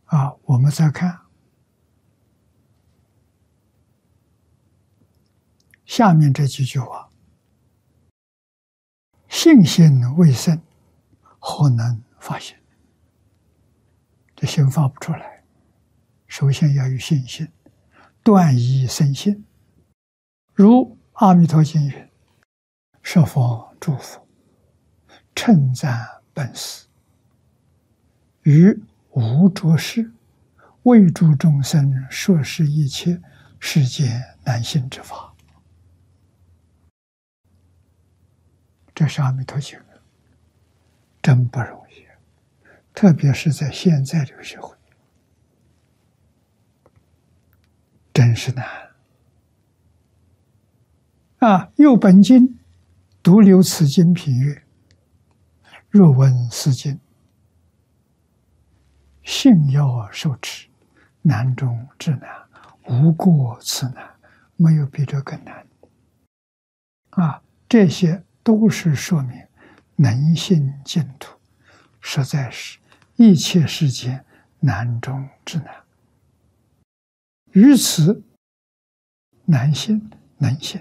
我们再看下面这几句话：信心未生，何能发心？这心发不出来，首先要有信心，断疑生信。如阿弥陀经云：“十方诸佛称赞本师，于无着事，为诸众生说是一切世间难信之法。”这是阿弥陀经，真不容易，特别是在现在这个社会，真是难。又本经独留此经品曰：“若闻是经，信要受持，难中之难，无过此难。”没有比这更难。这些都是说明能信净土实在是一切世间难中之难。于此难信能信，